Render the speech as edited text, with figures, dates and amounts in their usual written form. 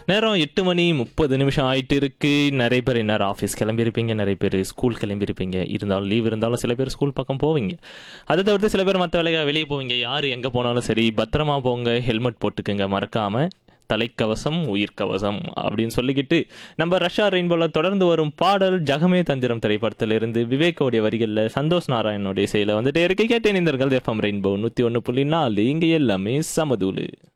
நேரம் 8:30 ஆயிட்டு இருக்கு. நிறைய பேர் இந்நேரம் ஆஃபீஸ் கிளம்பியிருப்பீங்க, நிறைய பேர் ஸ்கூல் கிளம்பியிருப்பீங்க. இருந்தாலும் லீவ் இருந்தாலும் சில பேர் ஸ்கூல் பக்கம் போவீங்க. அதை தவிர்த்து சில பேர் மற்ற வேலையாக வெளியே போவீங்க. யார் எங்கே போனாலும் சரி பத்திரமா போங்க, ஹெல்மெட் போட்டுக்குங்க மறக்காம. தலைக்கவசம் உயிர் கவசம் அப்படின்னு சொல்லிக்கிட்டு நம்ம ரஷ்யா ரெயின்போல தொடர்ந்து வரும் பாடல் ஜகமே தந்திரம் திரைப்படத்திலிருந்து விவேக்கோடைய வரிகளில் சந்தோஷ் நாராயணனுடைய இசையில வந்துட்டு இருக்கு. கேட்டேன். எஃப்எம் ரெயின்போ 101.4 இங்க எல்லாமே சமதூளு.